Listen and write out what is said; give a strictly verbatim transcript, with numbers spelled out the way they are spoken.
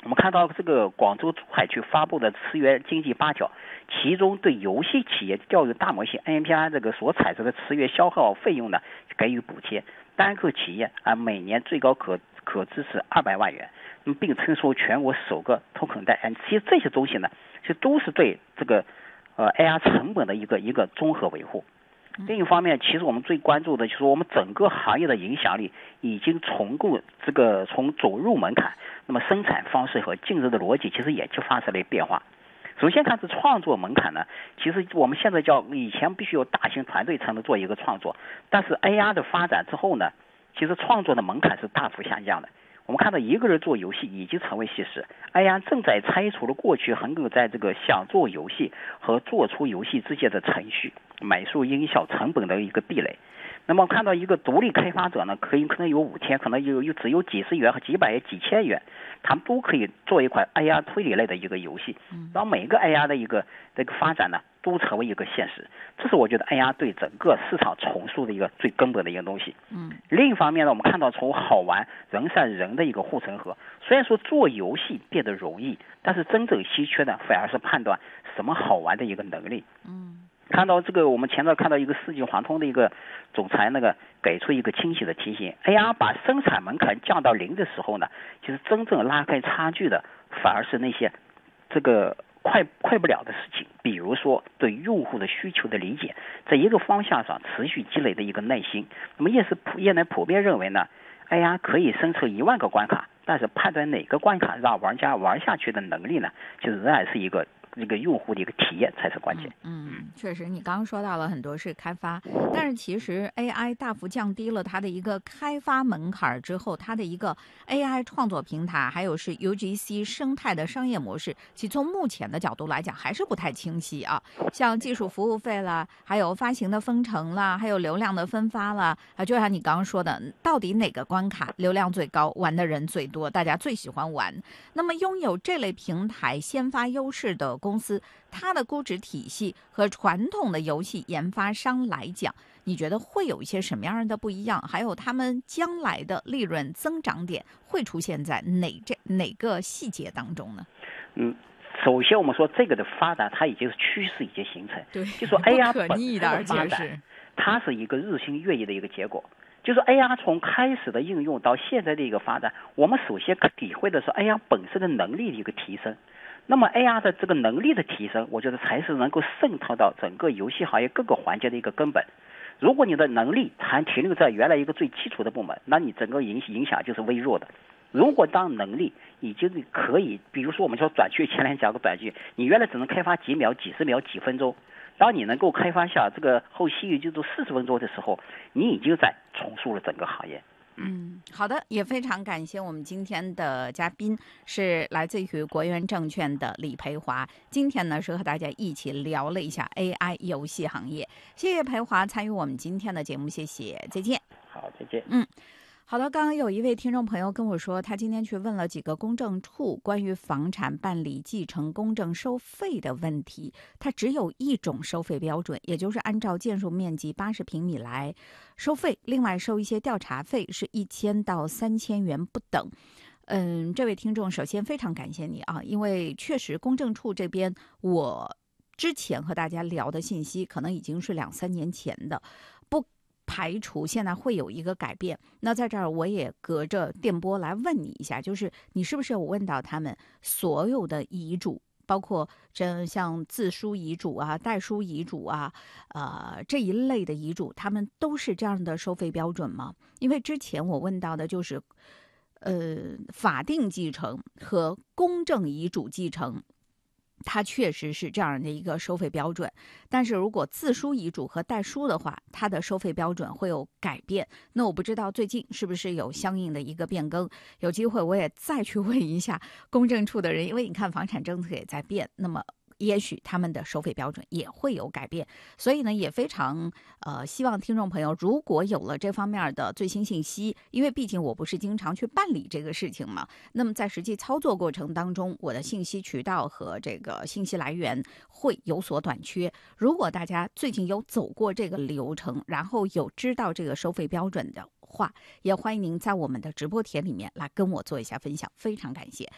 们看到这个广州珠海区发布的次月经济八条，其中对游戏企业教育大模型 N P I 这个所产生的次月消耗费用呢给予补贴，单个企业啊每年最高可可支持二百万元，并称说全国首个头孔袋。其实这些东西呢，其实都是对这个呃 A R 成本的一个一个综合维护。另一方面，其实我们最关注的就是我们整个行业的影响力已经重构这个从走入门槛，那么生产方式和竞争的逻辑其实也就发生了变化。首先看是创作门槛呢，其实我们现在叫以前必须有大型团队才能做一个创作，但是 A R 的发展之后呢，其实创作的门槛是大幅下降的。我们看到一个人做游戏已经成为现实 ，A R 正在拆除了过去横亘在这个想做游戏和做出游戏之间的程序、美术、音效、成本的一个壁垒。那么看到一个独立开发者呢，可以可能有五天，可能有有只有几十元和几百元、几千元，他们都可以做一款 A R 推理类的一个游戏，然后每个 A R 的一个这个发展呢，都成为一个现实。这是我觉得 A R 对整个市场重塑的一个最根本的一个东西。嗯。另一方面呢，我们看到从好玩人上人的一个护城河，虽然说做游戏变得容易，但是真正稀缺的反而是判断什么好玩的一个能力。嗯。看到这个，我们前头看到一个世纪华通的一个总裁那个给出一个清晰的提醒 ，A R 把生产门槛降到零的时候呢，其实真正拉开差距的反而是那些这个快快不了的事情，比如说对用户的需求的理解，在一个方向上持续积累的一个耐心。那么业是普业内普遍认为呢 ，A R 可以生成一万个关卡，但是判断哪个关卡让玩家玩下去的能力呢，就仍然是一个。这个用户的一个体验才是关键。 嗯，嗯确实，你刚刚说到了很多是开发，但是其实 A I 大幅降低了它的一个开发门槛之后，它的一个 A I 创作平台，还有是 U G C 生态的商业模式，其从目前的角度来讲还是不太清晰啊。像技术服务费啦，还有发行的分成啦，还有流量的分发啦，啊，就像你刚刚说的，到底哪个关卡流量最高，玩的人最多，大家最喜欢玩？那么拥有这类平台先发优势的公司，它的估值体系和传统的游戏研发商来讲，你觉得会有一些什么样的不一样？还有他们将来的利润增长点会出现在哪这哪个细节当中呢？ 嗯，首先我们说这个的发展，它已经是趋势已经形成， 对， 就说 A R 不可逆的，而且是它是一个日新月异的一个结果。就是 A R 从开始的应用到现在的一个发展，我们首先体会的是 A R 本身的能力的一个提升。那么 A R 的这个能力的提升，我觉得才是能够渗透到整个游戏行业各个环节的一个根本。如果你的能力还停留在原来一个最基础的部门，那你整个影影响就是微弱的。如果当能力已经可以，比如说我们说短剧，前两讲个短剧，你原来只能开发几秒、几十秒、几分钟，当你能够开发下这个后期就都四十分钟的时候，你已经在重塑了整个行业。 嗯，好的，也非常感谢我们今天的嘉宾是来自于国元证券的李培华。今天呢是和大家一起聊了一下 A I 游戏行业，谢谢培华参与我们今天的节目，谢谢，再见。 好，再见。 嗯。好的，刚刚有一位听众朋友跟我说，他今天去问了几个公证处关于房产办理继承公证收费的问题，他只有一种收费标准，也就是按照建筑面积八十平米来收费，另外收一些调查费是一千到三千元不等。嗯，这位听众首先非常感谢你啊，因为确实公证处这边我之前和大家聊的信息可能已经是两三年前的，不排除现在会有一个改变。那在这儿我也隔着电波来问你一下，就是你是不是有问到他们所有的遗嘱，包括这像自书遗嘱啊、代书遗嘱啊、呃这一类的遗嘱，他们都是这样的收费标准吗？因为之前我问到的就是呃法定继承和公证遗嘱继承，它确实是这样的一个收费标准，但是如果自书遗嘱和代书的话，它的收费标准会有改变。那我不知道最近是不是有相应的一个变更，有机会我也再去问一下公证处的人，因为你看房产政策也在变，那么也许他们的收费标准也会有改变，所以呢，也非常呃希望听众朋友如果有了这方面的最新信息，因为毕竟我不是经常去办理这个事情嘛，那么在实际操作过程当中，我的信息渠道和这个信息来源会有所短缺。如果大家最近有走过这个流程，然后有知道这个收费标准的话，也欢迎您在我们的直播帖里面来跟我做一下分享，非常感谢。